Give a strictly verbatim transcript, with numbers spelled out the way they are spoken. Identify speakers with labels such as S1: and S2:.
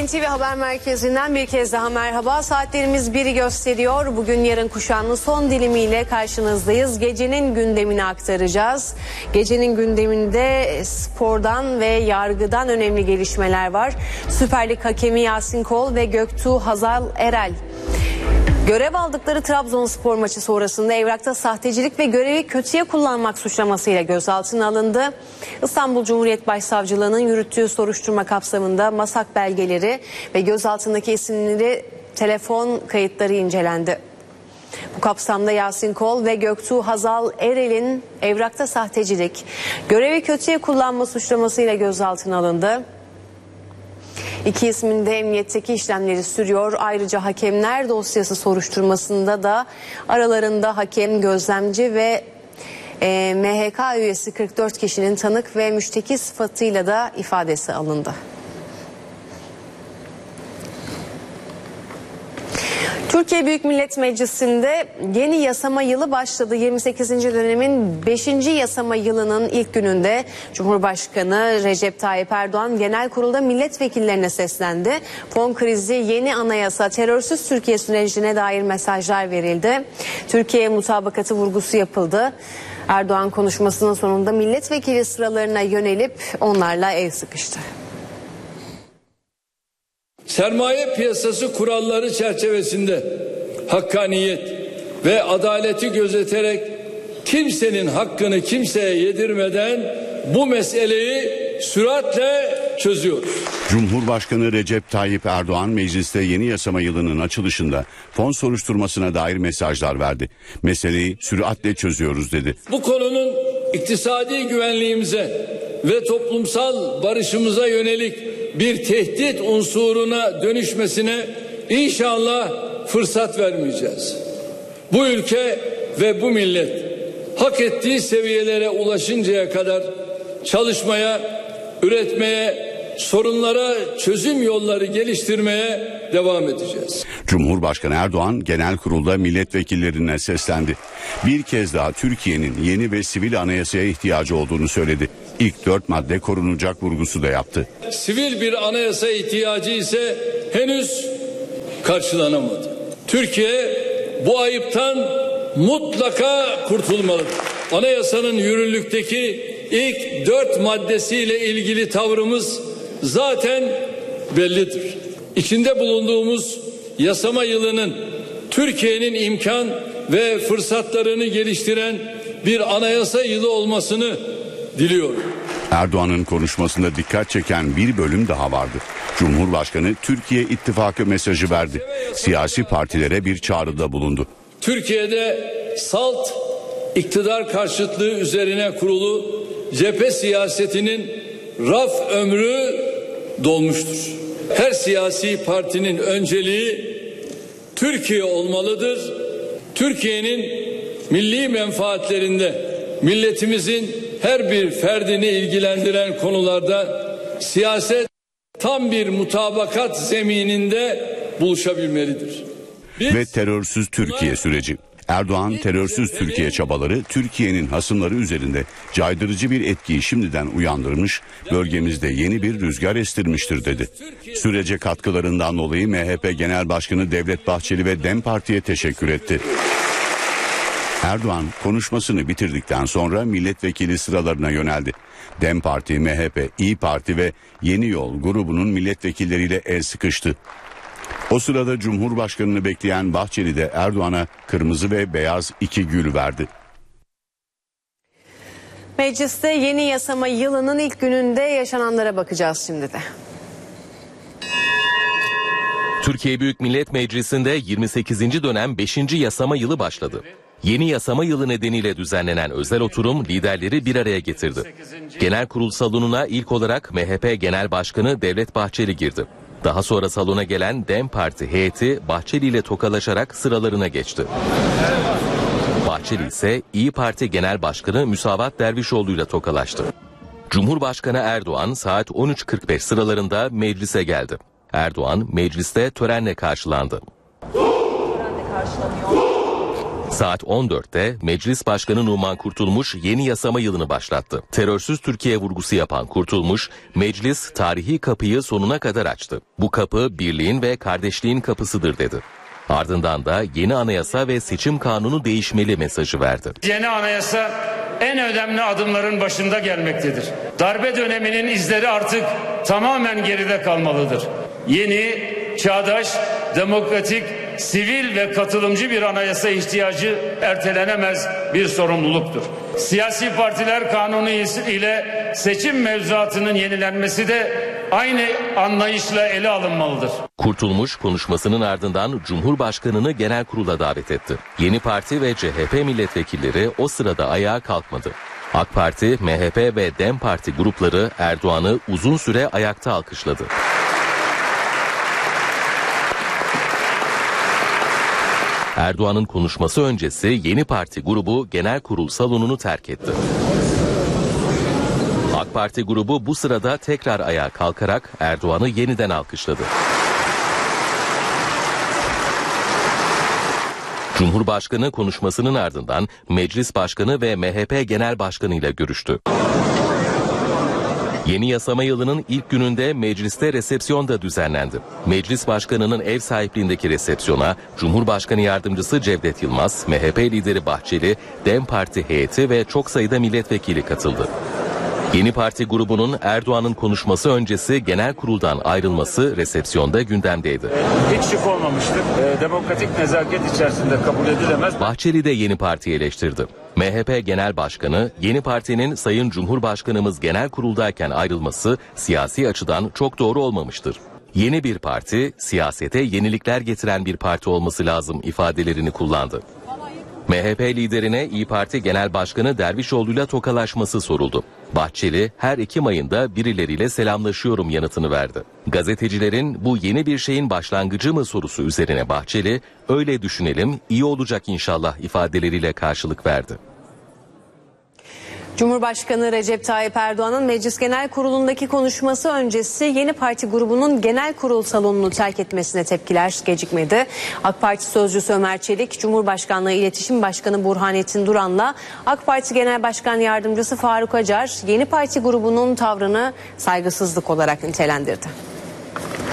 S1: N T V Haber Merkezi'nden bir kez daha merhaba. Saatlerimiz biri gösteriyor. Bugün yarın kuşağının son dilimiyle karşınızdayız. Gecenin gündemini aktaracağız. Gecenin gündeminde spordan ve yargıdan önemli gelişmeler var. Süper Lig hakemi Yasin Kol ve Göktuğ Hazal Erel görev aldıkları Trabzonspor maçı sonrasında evrakta sahtecilik ve görevi kötüye kullanmak suçlamasıyla gözaltına alındı. İstanbul Cumhuriyet Başsavcılığı'nın yürüttüğü soruşturma kapsamında masak belgeleri ve gözaltındaki isimleri telefon kayıtları incelendi. Bu kapsamda Yasin Kol ve Göktuğ Hazal Erel'in evrakta sahtecilik, görevi kötüye kullanma suçlamasıyla gözaltına alındı. İki ismin de emniyetteki işlemleri sürüyor. Ayrıca hakemler dosyası soruşturmasında da aralarında hakem, gözlemci ve e, M H K üyesi kırk dört kişinin tanık ve müşteki sıfatıyla da ifadesi alındı. Türkiye Büyük Millet Meclisi'nde yeni yasama yılı başladı. yirmi sekizinci dönemin beşinci yasama yılının ilk gününde Cumhurbaşkanı Recep Tayyip Erdoğan genel kurulda milletvekillerine seslendi. Fon krizi, yeni anayasa, terörsüz Türkiye sürecine dair mesajlar verildi. Türkiye'ye mutabakatı vurgusu yapıldı. Erdoğan konuşmasının sonunda milletvekili sıralarına yönelip onlarla el sıkıştı.
S2: Sermaye piyasası kuralları çerçevesinde hakkaniyet ve adaleti gözeterek kimsenin hakkını kimseye yedirmeden bu meseleyi süratle çözüyoruz.
S3: Cumhurbaşkanı Recep Tayyip Erdoğan mecliste yeni yasama yılının açılışında fon soruşturmasına dair mesajlar verdi. Meseleyi süratle çözüyoruz dedi.
S2: Bu konunun iktisadi güvenliğimize ve toplumsal barışımıza yönelik bir tehdit unsuruna dönüşmesine inşallah fırsat vermeyeceğiz. Bu ülke ve bu millet hak ettiği seviyelere ulaşıncaya kadar çalışmaya, üretmeye, sorunlara çözüm yolları geliştirmeye devam edeceğiz.
S3: Cumhurbaşkanı Erdoğan genel kurulda milletvekillerine seslendi. Bir kez daha Türkiye'nin yeni ve sivil anayasaya ihtiyacı olduğunu söyledi. İlk dört madde korunacak vurgusu da yaptı.
S2: Sivil bir anayasa ihtiyacı ise henüz karşılanamadı. Türkiye bu ayıptan mutlaka kurtulmalıdır. Anayasanın yürürlükteki ilk dört maddesiyle ilgili tavrımız zaten bellidir. İçinde bulunduğumuz yasama yılının Türkiye'nin imkan ve fırsatlarını geliştiren bir anayasa yılı olmasını diliyorum.
S3: Erdoğan'ın konuşmasında dikkat çeken bir bölüm daha vardı. Cumhurbaşkanı Türkiye İttifakı mesajı verdi. Siyasi partilere bir çağrıda bulundu.
S2: Türkiye'de salt iktidar karşıtlığı üzerine kurulu cephe siyasetinin raf ömrü dolmuştur. Her siyasi partinin önceliği Türkiye olmalıdır. Türkiye'nin milli menfaatlerinde milletimizin her bir ferdini ilgilendiren konularda siyaset tam bir mutabakat zemininde buluşabilmelidir.
S3: Biz, ve terörsüz Türkiye süreci. Erdoğan terörsüz Türkiye çabaları Türkiye'nin hasımları üzerinde caydırıcı bir etkiyi şimdiden uyandırmış, bölgemizde yeni bir rüzgar estirmiştir dedi. Sürece katkılarından dolayı M H P Genel Başkanı Devlet Bahçeli ve DEM Parti'ye teşekkür etti. Erdoğan konuşmasını bitirdikten sonra milletvekili sıralarına yöneldi. DEM Parti, M H P, İYİ Parti ve Yeni Yol grubunun milletvekilleriyle el sıkıştı. O sırada Cumhurbaşkanı'nı bekleyen Bahçeli de Erdoğan'a kırmızı ve beyaz iki gül verdi.
S1: Mecliste yeni yasama yılının ilk gününde yaşananlara bakacağız şimdi de.
S4: Türkiye Büyük Millet Meclisi'nde yirmi sekizinci dönem beşinci yasama yılı başladı. Yeni yasama yılı nedeniyle düzenlenen özel oturum liderleri bir araya getirdi. Genel kurul salonuna ilk olarak M H P Genel Başkanı Devlet Bahçeli girdi. Daha sonra salona gelen DEM Parti heyeti Bahçeli ile tokalaşarak sıralarına geçti. Bahçeli ise İYİ Parti Genel Başkanı Müsavat Dervişoğlu ile tokalaştı. Cumhurbaşkanı Erdoğan saat on üç kırk beş sıralarında meclise geldi. Erdoğan mecliste törenle karşılandı. Saat on dörtte Meclis Başkanı Numan Kurtulmuş yeni yasama yılını başlattı. Terörsüz Türkiye vurgusu yapan Kurtulmuş, meclis tarihi kapıyı sonuna kadar açtı. Bu kapı birliğin ve kardeşliğin kapısıdır dedi. Ardından da yeni anayasa ve seçim kanunu değişmeli mesajı verdi.
S5: Yeni anayasa en önemli adımların başında gelmektedir. Darbe döneminin izleri artık tamamen geride kalmalıdır. Yeni, çağdaş, demokratik, sivil ve katılımcı bir anayasa ihtiyacı ertelenemez bir sorumluluktur. Siyasi partiler kanunu ile seçim mevzuatının yenilenmesi de aynı anlayışla ele alınmalıdır.
S4: Kurtulmuş konuşmasının ardından Cumhurbaşkanı'nı genel kurula davet etti. Yeni Parti ve C H P milletvekilleri o sırada ayağa kalkmadı. AK Parti, M H P ve DEM Parti grupları Erdoğan'ı uzun süre ayakta alkışladı. Erdoğan'ın konuşması öncesi Yeni Parti grubu genel kurul salonunu terk etti. AK Parti grubu bu sırada tekrar ayağa kalkarak Erdoğan'ı yeniden alkışladı. Cumhurbaşkanı konuşmasının ardından Meclis Başkanı ve M H P Genel Başkanı ile görüştü. Yeni yasama yılının ilk gününde mecliste resepsiyon da düzenlendi. Meclis Başkanı'nın ev sahipliğindeki resepsiyona Cumhurbaşkanı Yardımcısı Cevdet Yılmaz, M H P lideri Bahçeli, DEM Parti heyeti ve çok sayıda milletvekili katıldı. Yeni Parti grubunun Erdoğan'ın konuşması öncesi genel kuruldan ayrılması resepsiyonda gündemdeydi.
S5: Hiç şık olmamıştır. E, demokratik nezaket içerisinde kabul edilemez.
S4: Bahçeli de Yeni Parti'yi eleştirdi. M H P Genel Başkanı, Yeni Parti'nin Sayın Cumhurbaşkanımız genel kuruldayken ayrılması siyasi açıdan çok doğru olmamıştır. Yeni bir parti, siyasete yenilikler getiren bir parti olması lazım ifadelerini kullandı. M H P liderine İYİ Parti Genel Başkanı Dervişoğlu'yla tokalaşması soruldu. Bahçeli, her Ekim ayında birileriyle selamlaşıyorum yanıtını verdi. Gazetecilerin bu yeni bir şeyin başlangıcı mı sorusu üzerine Bahçeli, öyle düşünelim, iyi olacak inşallah ifadeleriyle karşılık verdi.
S1: Cumhurbaşkanı Recep Tayyip Erdoğan'ın Meclis Genel Kurulu'ndaki konuşması öncesi Yeni Parti grubunun genel kurul salonunu terk etmesine tepkiler gecikmedi. AK Parti sözcüsü Ömer Çelik, Cumhurbaşkanlığı İletişim Başkanı Burhanettin Duran'la AK Parti Genel Başkan Yardımcısı Faruk Acar, Yeni Parti grubunun tavrını saygısızlık olarak nitelendirdi.